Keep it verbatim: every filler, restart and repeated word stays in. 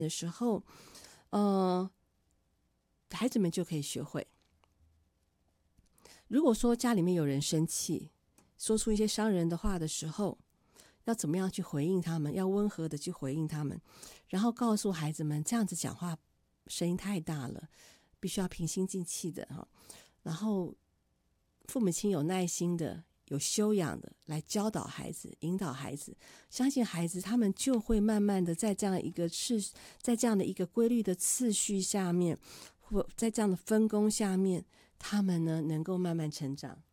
的时候，呃，孩子们就可以学会。如果说家里面有人生气，说出一些伤人的话的时候，要怎么样去回应他们，要温和的去回应他们，然后告诉孩子们这样子讲话声音太大了，必须要平心静气的哈。然后父母亲有耐心的、有修养的来教导孩子、引导孩子，相信孩子他们就会慢慢的在这样一个次，在这样的一个规律的次序下面，或在这样的分工下面，他们呢能够慢慢成长。